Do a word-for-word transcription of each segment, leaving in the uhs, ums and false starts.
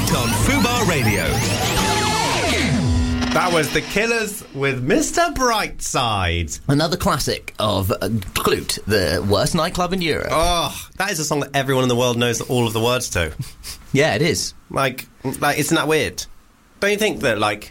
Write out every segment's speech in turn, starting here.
Night on Fubar Radio. That was The Killers with Mister Brightside. Another classic of uh, Klute, the worst nightclub in Europe. Oh, that is a song that everyone in the world knows all of the words to. Yeah, it is. Like, like, isn't that weird? Don't you think that, like,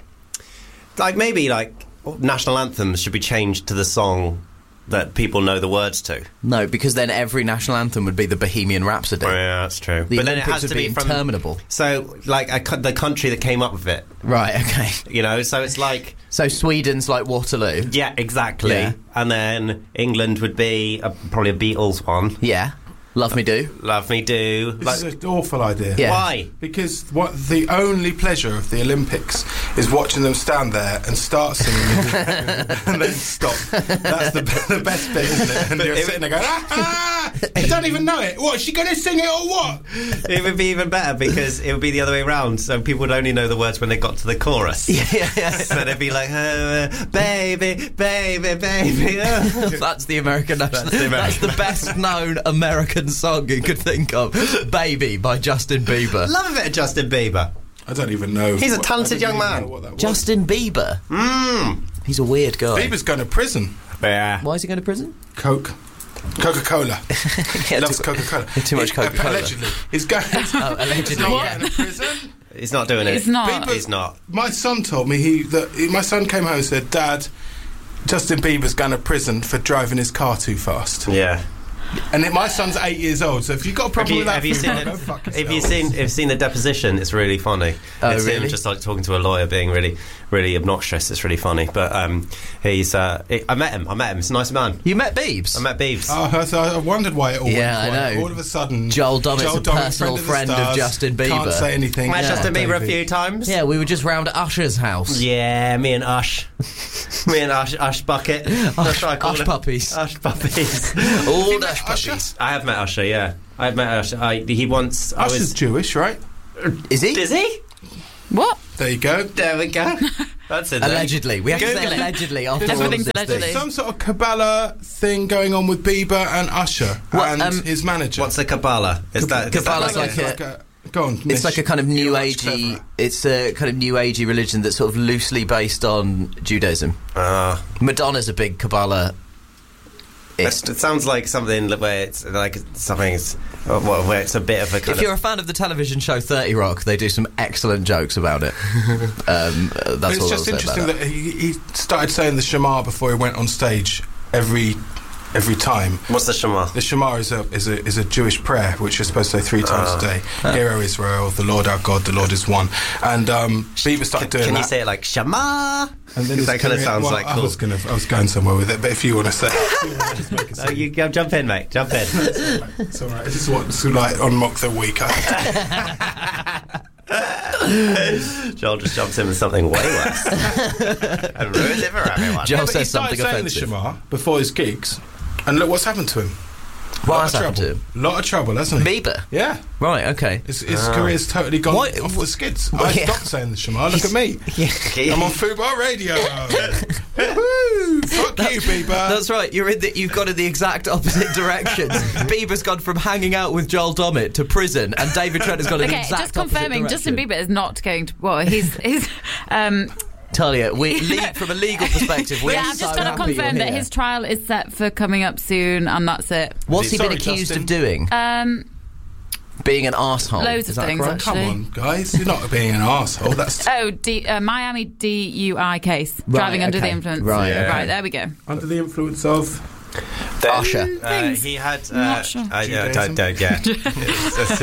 like maybe, like, national anthems should be changed to the song that people know the words to? No, because then every national anthem would be the Bohemian Rhapsody. Oh, yeah, that's true. The but then it Olympics has to would be be from interminable. So, like, a, co- the country that came up with it. Right, okay. You know, so it's like... So Sweden's like Waterloo. Yeah, exactly. Yeah. And then England would be a, probably a Beatles one. Yeah. Love Me Do. Love Me Do. This Like, is an awful idea. Yeah. Why? Because what the only pleasure of the Olympics is watching them stand there and start singing and then stop. That's the, the best bit, isn't it? And you're it- sitting there going, ah, ah, you don't even know it. What, is she going to sing it or what? It would be even better because it would be the other way around. So people would only know the words when they got to the chorus. Yeah, yeah, yeah. So they'd be like, uh, baby, baby, baby. uh. That's the American national. That's the That's American- the best known American song you could think of. Baby by Justin Bieber. Love a bit of Justin Bieber. I don't even know. He's a what- talented I don't young even man. know what that was. Justin Bieber. Mmm. He's a weird guy. Bieber's going to prison. Yeah. Why is he going to prison? Coke. Coca-Cola. Yeah, He loves too- Coca-Cola. too much He- Coca-Cola. Allegedly. He's going... Oh, allegedly, He's not yeah. going to prison. He's not doing it. He's not. Bieber- He's not. My son told me he that he, my son came home and said, Dad, Justin Bieber's going to prison for driving his car too fast. Yeah. And it, my son's eight years old, so if you've got a Have problem you, with that, have you seen go it? fuck Have you yourself. seen? Have you seen the deposition? It's really funny. Oh, it's him really? just like talking to a lawyer, being really, really obnoxious. It's really funny. But um, he's. Uh, he, I met him. I met him. He's a nice man. You met Biebs? I met Beeves. Oh, so I wondered why it all Yeah, went I quiet. know. All of a sudden, Joel Dommett's a Dommett, personal the friend of stars, Justin Bieber. Can't say anything. Met Yeah, Justin Bieber a David. few times. Yeah, we were just round at Usher's house. Yeah, me and Ush. me and Ush, Ush Bucket. That's what I call Ush him. puppies. Ush puppies. All met Ush Usher? puppies. I have met Usher, yeah. I've met Usher. I, he once... I Usher's was... Jewish, right? Is he? Is he? What? There you go. There we go. That's it then. Allegedly. We have to say Google it. allegedly after all of Everything's this allegedly. thing. Some sort of Kabbalah thing going on with Bieber and Usher What, and um, his manager. What's a Kabbalah? Is that... is that Kabbalah's like like a- a- Go on. It's Nish. like a kind of new You're much agey. cleverer. It's a kind of new agey religion that's sort of loosely based on Judaism. Ah. Madonna's a big Kabbalah. It's- It sounds like something where it's like something is, uh, well, where it's a bit of a kind If you're of. a fan of the television show thirty Rock, they do some excellent jokes about it. um, uh, that's It's all just I'll say interesting about that he, he started saying the Shema before he went on stage every every time. What's the Shema? The Shema is a is a is a Jewish prayer which you're supposed to say three times Ah. a day. Hear, O Israel, the Lord our God, the Lord is one. And um, Bieber started Can, doing can that. you say it like Shema? And then that his kind of career- sounds well, like I cool. was gonna, I was going somewhere with it, but if you want to say, it, just make it Oh, you go, jump in, mate. Jump in. it's all right. This is what's like on Mock the Week. I Joel just jumps in with something way worse and ruins it for everyone. Joel but he says started something saying offensive. the Shema before his gigs, and look what's happened to him. What Lot has of happened to trouble. him? Lot of trouble, hasn't he? Bieber. Yeah. Right, okay. His, his career's totally gone Why- off the skids. Well, I yeah. stopped saying the Shema. Look at me. Okay. I'm on Fubar Radio. Woo! Fuck you, Bieber. That's right. You're in the, you've gone in the exact opposite directions. Bieber's gone from hanging out with Joel Dommett to prison, and David Trent has gone in the Okay, exact just confirming, opposite Justin direction. Bieber is not going to. Well, he's he's. Um, Talia, we le- from a legal perspective, we're yeah, I'm so just trying to happy confirm you're that here. his trial is set for coming up soon, and that's it. What's he been Sorry, accused Justin. of doing? Um, Being an arsehole. loads Is of that things, correct? actually. Come on, guys. You're not being an arsehole. That's oh, D, uh, Miami D U I case, Right, driving under okay. the influence. Right, Yeah. right. There we go. under the influence of... Then, Usher. uh, Things. he had. Uh, Not sure. I, uh, Judaism. don't, don't, yeah. It's just,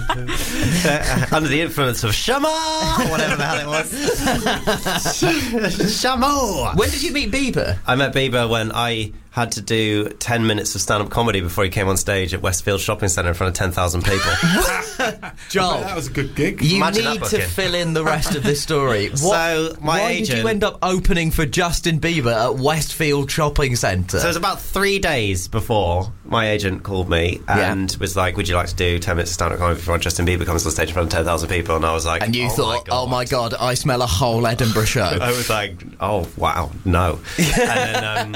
uh, under the influence of Shema, or whatever the hell it was. Shema. When did you meet Bieber? I met Bieber when I had to do ten minutes of stand-up comedy before he came on stage at Westfield Shopping Centre in front of ten thousand people. Joel, That was a good gig. you Imagine that need to booking. fill in the rest of this story. What, So, my why agent- did you end up opening for Justin Bieber at Westfield Shopping Centre? So it was about three days before my agent called me and Yeah. was like, would you like to do ten minutes of stand-up comedy before Justin Bieber comes on stage in front of ten thousand people? And I was like, and you oh thought, my God. oh my God, I smell a whole Edinburgh show. I was like, oh, wow, no. And then, um,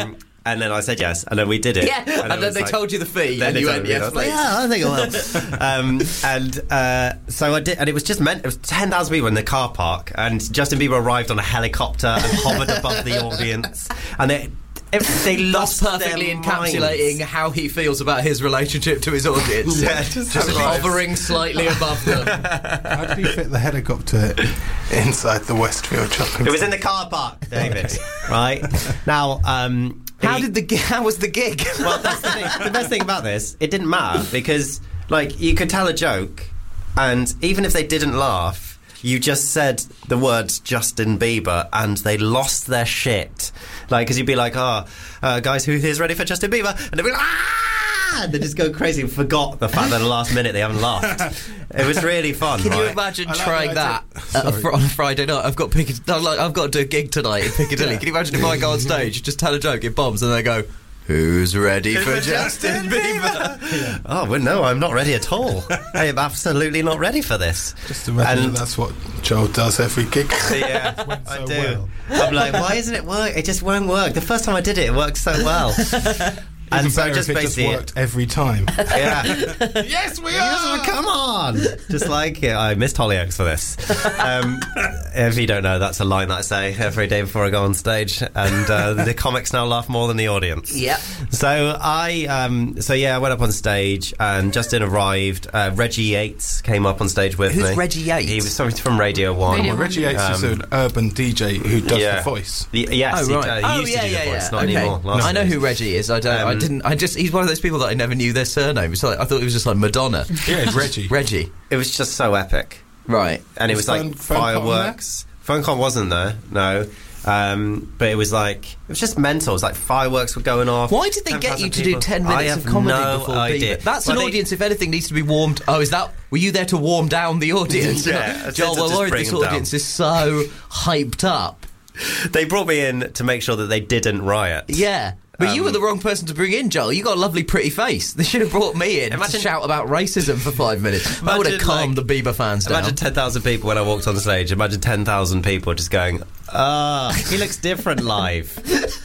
And then I said yes, and then we did it. Yeah, and, it then was they like- told you the fee, Then and they you told went, me, I yes, was like, please. yeah, I think I will. um, and uh, so I did, and it was just meant. It was ten thousand people in the car park, and Justin Bieber arrived on a helicopter and hovered above the audience, and they it, they That's lost perfectly their encapsulating minds. how he feels about his relationship to his audience. Yeah, just just arrives. hovering slightly above them. How did he fit the helicopter inside the Westfield shopping It was in centre? the car park, David. Right now, um, How he- did the gi- how was the gig? Well, that's the thing. The best thing about this, it didn't matter because, like, you could tell a joke, and even if they didn't laugh, you just said the words Justin Bieber, and they lost their shit. Like, because you'd be like, "Oh, uh, guys, who here's ready for Justin Bieber?" And they'd be like, "Ah!" And they just go crazy and forgot the fact that at the last minute they haven't laughed. It was really fun. Can you right? imagine I like trying the that idea- at a Sorry. fr- on a Friday night? I've got Piccad- I'm like, I've got to do a gig tonight in Piccadilly. Can you imagine if I go on stage, just tell a joke, it bombs, and they go, "Who's ready for Justin Bieber?" Oh, well, no, I'm not ready at all. I am absolutely not ready for this. Just imagine And- that's what Joel does every gig. Yeah, went I so do. well. I'm like, why isn't it work? It just won't work. The first time I did it, it worked so well. Even and so better just if it just basically, worked every time. yeah. Yes, we Yes, come on! Just like it. I missed Hollyoaks for this. Um, if you don't know, that's a line that I say every day before I go on stage, and uh, the comics now laugh more than the audience. Yep. So I, um, so yeah, I went up on stage, and Justin arrived. Uh, Reggie Yates came up on stage with Who's me. Reggie Yates? He was something from Radio One. Radio Well, Reggie Yates is Um, an urban D J who does yeah. the voice. Y- yes, Oh he, right. uh, he oh used yeah, to do yeah, the yeah. voice, not okay. anymore. Last I know days. who Reggie is. I don't. I Um, didn't. I just. He's one of those people that I never knew their surname. It's like, I thought it was just like Madonna. Yeah, it's Reggie. Reggie. It was just so epic. Right. And it Was was like Phone- Phone Con fireworks. Phone Con wasn't there, no. Um, but it was like, it was just mental. It was like fireworks were going off. Why did they get you ten thousand to people. do ten I minutes of have comedy no before idea. Bieber? That's Well, an they- audience, if anything, needs to be warmed. Oh, is that? Were you there to warm down the audience? Yeah, Joel, to we're just worried bring this them down. audience is so hyped up. They brought me in to make sure that they didn't riot. Yeah. But you Um, were the wrong person to bring in, Joel. You got a lovely, pretty face. They should have brought me in to Imagine- shout about racism for five minutes. That would have Imagine, calmed like- the Bieber fans down. Imagine ten thousand people when I walked on the stage. Imagine ten thousand people just going, ah, he looks different live.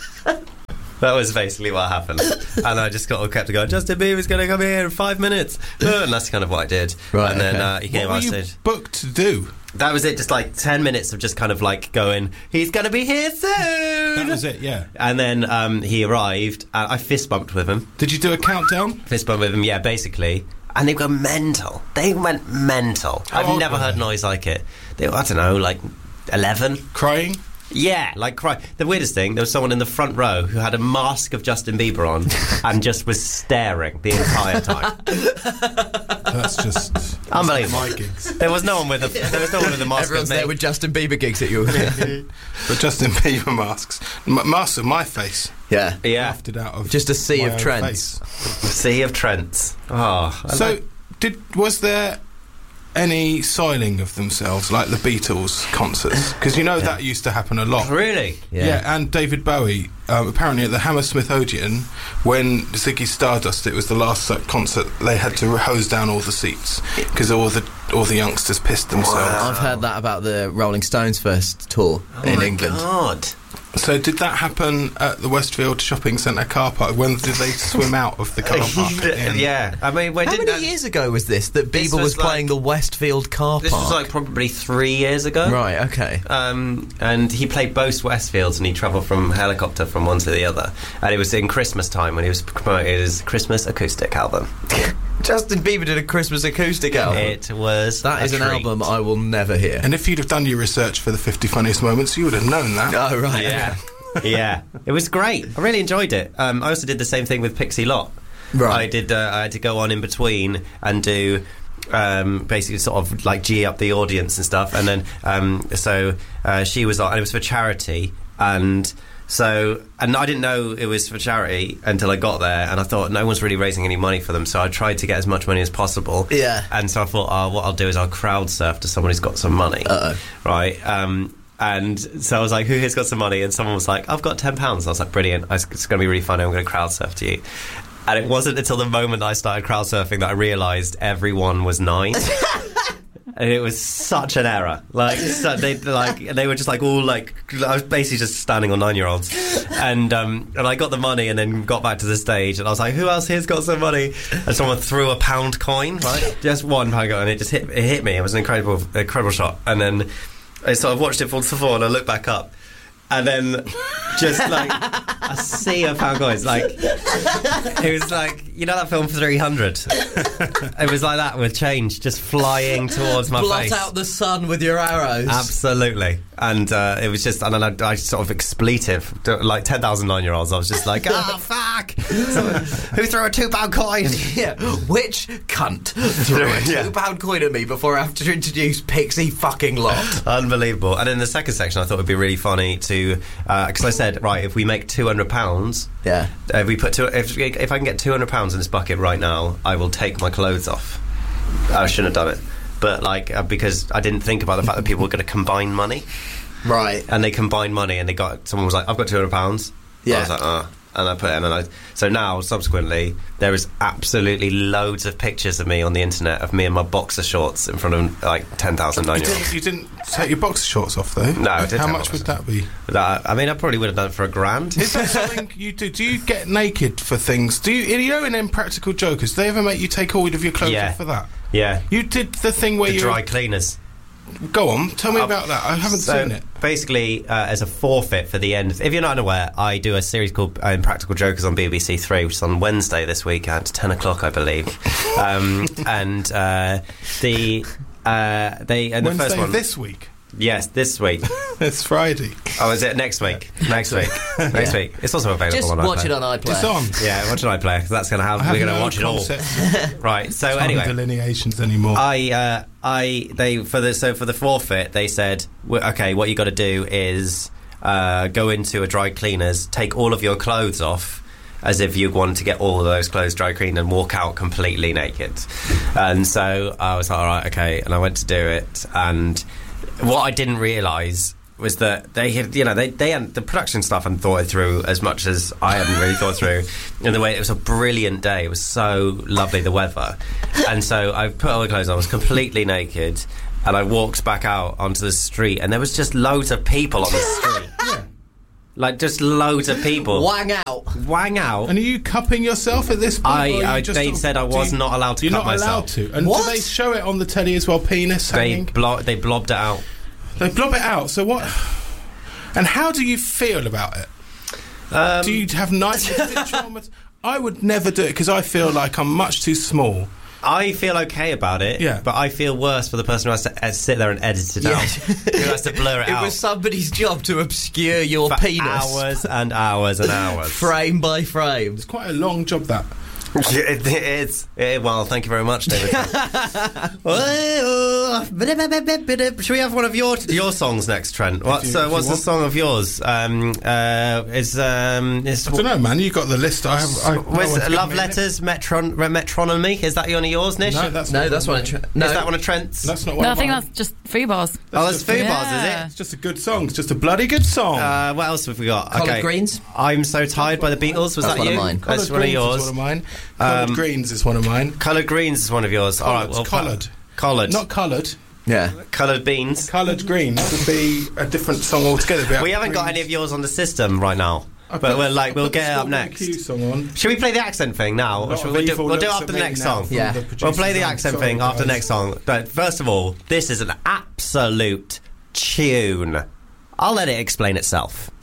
That was basically what happened. And I just got kept going, Justin Bieber's going to come here in five minutes. And that's kind of what I did. Right, and then okay. uh, he came What were on you stage. booked to do? That was it, just like ten minutes of just kind of like going, he's going to be here That soon. was it, yeah. And then um, he arrived. Uh, I fist bumped with him. Did you do a countdown? Fist bump with him, yeah, basically. And they were mental. They went mental. How I've old never were heard they? noise like it. They were, I don't know, like eleven. Crying? Yeah, like cry. The weirdest thing, there was someone in the front row who had a mask of Justin Bieber on and just was staring the entire time. That's just that's Unbelievable. like my gigs. There was no one with a there was no one with a mask. Everyone's of me. there with Justin Bieber gigs at you. But Justin Bieber masks. M- masks of my face. yeah. Yeah, Lifted out of Just a sea my of own Trents. face. Sea of Trents. Oh, I So, like- did was there any soiling of themselves like the Beatles concerts? Because you know that used to happen a lot. really? Yeah. Yeah, and David Bowie, um, apparently at the Hammersmith Odeon, when Ziggy Stardust, it was the last uh, concert, they had to hose down all the seats because all the all the youngsters pissed themselves. I've heard that about the Rolling Stones first tour Oh in my England. God. So did that happen at the Westfield Shopping Centre car park? When did they swim out of the car park? in- Yeah, I mean, when How did many that, years ago was this that This Bieber was, was like- playing the Westfield car This park? was like probably three years ago. right, okay. Um, and he played both Westfields, and he travelled from helicopter from one to the other. And it was in Christmas time when he was promoting his Christmas acoustic album. Justin Bieber did a Christmas acoustic album. It was that a is an treat. album I will never hear. And if you'd have done your research for the fifty funniest moments, you would have known that. Oh, right. Yeah, yeah, it was great. I really enjoyed it. Um, I also did the same thing with Pixie Lott. Right. I did. Uh, I had to go on in between and do. Um, basically, sort of like G up the audience and stuff, and then um, so uh, she was on, and it was for charity, and so and I didn't know it was for charity until I got there, and I thought no one's really raising any money for them, so I tried to get as much money as possible. Yeah. and so I thought, oh, what I'll do is I'll crowd surf to someone who's got some money, Uh-oh. right? Um, and so I was like, who here's got some money? And someone was like, I've got ten pounds. I was like, brilliant. It's going to be really funny. I'm going to crowd surf to you. And it wasn't until the moment I started crowd surfing that I realised everyone was nine. and it was such an error. Like, so they like they were just like all like I was basically just standing on nine-year-olds, and um, and I got the money and then got back to the stage, and I was like, who else here's got some money? And someone threw a pound coin, right, just one pound coin, and it just hit it hit me. It was an incredible incredible shot, and then I sort of watched it fall to the floor, and I looked back up. And then, just like a sea of pound coins, like it was like, you know that film three hundred. It was like that with change just flying towards my Blot face. out the sun with your arrows. Absolutely, and uh, it was just, and then I, I sort of expletive, like ten thousand nine-year-olds. I was just like, ah, oh, fuck! So, who threw a two-pound coin? Yeah, which cunt threw a Yeah. two-pound coin at me before I have to introduce Pixie fucking Lot? Unbelievable. And in the second section, I thought it would be really funny to. Because uh, I said, right, if we make two hundred pounds, Yeah. uh, if we put two, if if I can get two hundred pounds in this bucket right now, I will take my clothes off. I shouldn't have done it, but like uh, because I didn't think about the fact that people were going to combine money, Right. and they combined money, and they got someone was like, I've got two hundred pounds. Yeah. I was like, uh and I put it in, and I. So now, subsequently, there is absolutely loads of pictures of me on the internet of me in my boxer shorts in front of like ten thousand You nine-year-olds. didn't, you didn't take your boxer shorts off, though? No, I did How take much my would that be? That, I mean, I probably would have done it for a grand. Is that something you do? Do you get naked for things? Do you, you know, in Impractical Jokers, do they ever make you take all of your clothes Yeah. off for that? Yeah. You did the thing where The you dry cleaners. go on. Tell me Uh, about that. I haven't so seen it. Basically, uh, as a forfeit for the end, if you're not unaware, I do a series called uh, Impractical Jokers on B B C Three, which is on Wednesday this week at ten o'clock, I believe. um, and uh, the uh, they and the Wednesday first one, this week. yes, this week. It's Friday. Oh, is it next week? Next week. Next week. It's also available Just on watch iPlayer. it on iPlayer. It's on. Yeah, watch an iPlayer. 'Cause that's going to have. I have We're going to no watch it all. concept Right. So of anyway, delineations anymore. I, uh, I, they for the so for the forfeit, they said, "Well, okay, what you got to do is uh, go into a dry cleaners, take all of your clothes off, as if you wanted to get all of those clothes dry cleaned, and walk out completely naked." And so I was like, "All right, okay," and I went to do it, and what I didn't realise was that they had, you know, they they hadn't, the production staff hadn't thought it through as much as I hadn't really thought through. In the way, it was a brilliant day. It was so lovely, the weather, and so I put all the clothes on. I was completely naked, and I walked back out onto the street, and there was just loads of people on the street. yeah. Like just loads of people. Wang out. Wang out. And are you cupping yourself at this point? I- or are you I- just they sort of- said I do was you- not allowed to You're cup not myself. allowed to. And What? do they show it on the telly as well? Penis They hanging. blo- they blobbed it out. They blob it out. So what? And how do you feel about it? Um, Do you have nice traumas? I would never do it because I feel like I'm much too small. I feel okay about it, Yeah. but I feel worse for the person who has to uh, sit there and edit it Yeah. out, who has to blur it, It out was somebody's job to obscure your for penis. hours and hours and hours. Frame by frame. It's quite a long job, that. it, it's it, well, thank you very much, David. Well, should we have one of your your songs next, Trent? What's you- uh, if what's you the want. song of yours? Um, uh, is um, is I don't know, man. You got the list. I have. I, no was one's given Love me a list. Letters, Metron, Metronomy? Is that one of yours, Nish? No, that's No, not that's one. Of mine. Tre- no, Is that one of Trent's? That's not one. No, I of think mine. that's just free bars. oh, that's just Foo a- Bars, Yeah. is It's just a good song. It's just a bloody good song. it? Uh, what else have we got? Coloured okay. Greens? I'm So Tired by the Beatles. Was That's that one of you? mine. That's Coloured one of Greens yours. is one of mine. Coloured Um, Greens is one of mine. Coloured Greens is one of yours. All right, It's well, coloured. Coloured. Not coloured. yeah. Coloured Beans. Coloured Greens would be a different song altogether. It'd be We haven't got greens. any of yours on the system right now, I but put- we're like I we'll put the get it up Strawberry next. Q song on. Should we play the accent thing now, A or lot should of we do, evil we'll do it looks after at the me next now song? from Yeah. the We'll producers. play the I'm accent sorry, thing after the guys. next song. But first of all, this is an absolute tune. I'll let it explain itself.